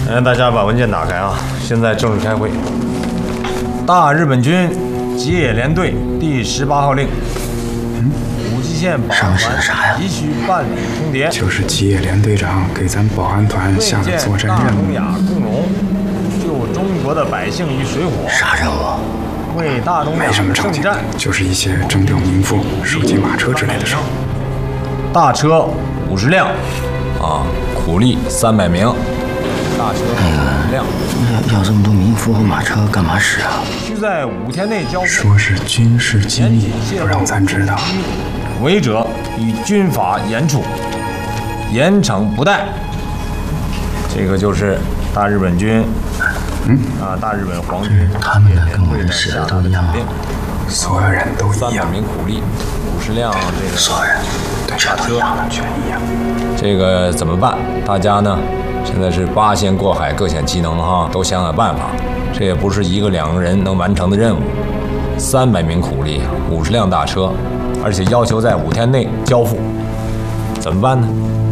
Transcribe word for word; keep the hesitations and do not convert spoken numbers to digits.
让大家把文件打开啊！现在正式开会。大日本军吉野联队第十八号令：嗯，武吉县保安团急需办理通牒。 就是吉野联队长给咱保安团下的作战任务。 大东亚共荣，救中国的百姓于水火。 啥任务？ 为大东亚没什么正经的，就是一些征调民夫、收集马车之类的事。 大车五十辆， 啊，苦力三百名。 大车五十辆。 要要这么多民夫和马车干嘛使啊？ 需在五天内交付。 说是军事机密，不让咱知道。 违者以军法严处，严惩不贷。这个就是大日本军。嗯啊，大日本皇军， 他们的跟我们写的都一样吗？ 所有人都一样。 三百名苦力，五十辆这个。 所有人对这都一样的，全一样。 这个怎么办？大家呢？现在是八仙过海，各显其能哈，都想想办法。这也不是一个两个人能完成的任务。三百名苦力，五十辆大车，而且要求在五天内交付，怎么办呢？